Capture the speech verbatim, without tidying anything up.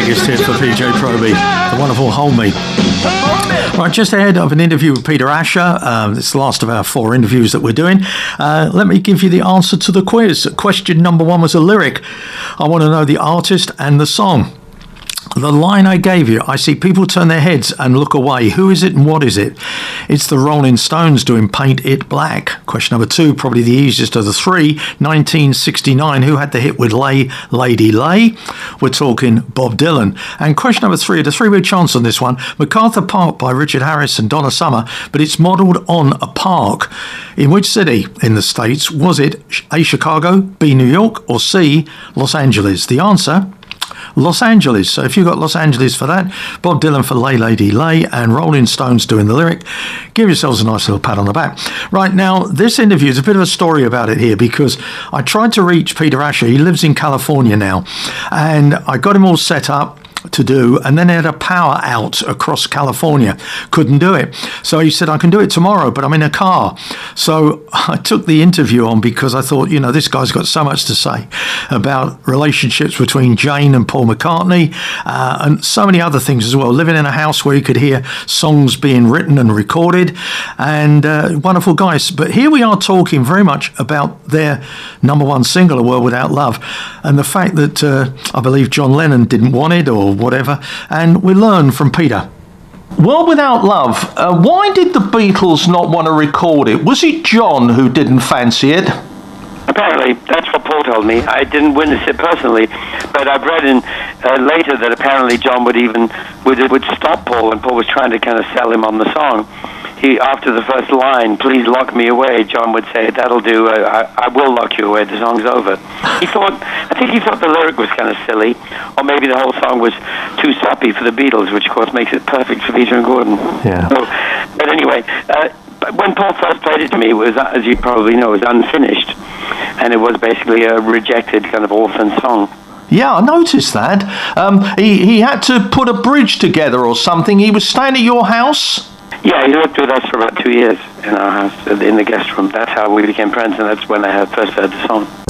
biggest hit for P J Proby, the wonderful Hold Me. Right, just ahead of an interview with Peter Asher, um, it's the last of our four interviews that we're doing. Uh, let me give you the answer to the quiz. Question number one was a lyric. I want to know the artist and the song. The line I gave you, I see people turn their heads and look away. Who is it and what is it? It's the Rolling Stones doing Paint It Black. Question number two, probably the easiest of the three, nineteen sixty-nine. Who had the hit with Lay, Lady Lay? We're talking Bob Dylan. And question number three, the three-way chance on this one, MacArthur Park by Richard Harris and Donna Summer, but it's modelled on a park. In which city in the States was it? A, Chicago, B, New York, or C, Los Angeles? The answer, Los Angeles. So if you got Los Angeles for that, Bob Dylan for Lay Lady Lay, and Rolling Stones doing the lyric, give yourselves a nice little pat on the back. Right, now this interview is a bit of a story about it here, because I tried to reach Peter Asher. He lives in California now, and I got him all set up to do, and then they had a power out across California. Couldn't do it. So he said, I can do it tomorrow, but I'm in a car. So I took the interview on because I thought, you know, this guy's got so much to say about relationships between Jane and Paul McCartney, uh, and so many other things as well. Living in a house where you could hear songs being written and recorded, and uh, wonderful guys. But here we are talking very much about their number one single, A World Without Love, and the fact that uh, I believe John Lennon didn't want it or whatever, and we learn from Peter. World Without Love, uh, why did the Beatles not want to record it? Was it John who didn't fancy it? Apparently, that's what Paul told me. I didn't witness it personally, but I've read in uh, later that apparently John would even would, would stop Paul when Paul was trying to kind of sell him on the song. He, after the first line, "Please lock me away," John would say, "That'll do. Uh, I, I will lock you away. The song's over." He thought, I think he thought the lyric was kind of silly, or maybe the whole song was too soppy for the Beatles, which of course makes it perfect for Peter and Gordon. Yeah. So, but anyway, uh, when Paul first played it to me, it was, as you probably know, it was unfinished, and it was basically a rejected kind of orphan song. Yeah, I noticed that. Um, he, he had to put a bridge together or something. He was staying at your house? Yeah, he lived with us for about two years in our house, in the guest room. That's how we became friends, and that's when I had first heard the song.